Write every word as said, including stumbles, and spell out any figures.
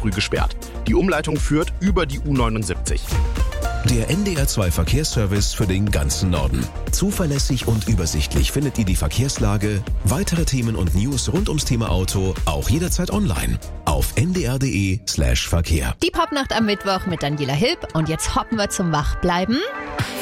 früh gesperrt. Die Umleitung führt über die U neunundsiebzig. Der N D R zwei Verkehrsservice für den ganzen Norden. Zuverlässig und übersichtlich findet ihr die Verkehrslage, weitere Themen und News rund ums Thema Auto auch jederzeit online auf n d r punkt d e slash verkehr. Die Popnacht am Mittwoch mit Daniela Hilb und jetzt hoppen wir zum Wachbleiben.